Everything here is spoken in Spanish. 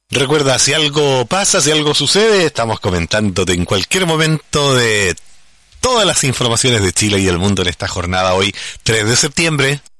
Recuerda, si algo pasa, si algo sucede, estamos comentándote en cualquier momento de todas las informaciones de Chile y el mundo en esta jornada hoy, 3 de septiembre.